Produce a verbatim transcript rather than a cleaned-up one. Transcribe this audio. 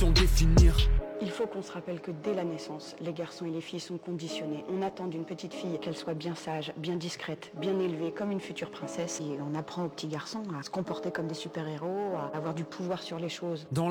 mission définir. Il faut qu'on se rappelle que dès la naissance, les garçons et les filles sont conditionnés. On attend d'une petite fille qu'elle soit bien sage, bien discrète, bien élevée, comme une future princesse. Et on apprend aux petits garçons à se comporter comme des super-héros, à avoir du pouvoir sur les choses. Dans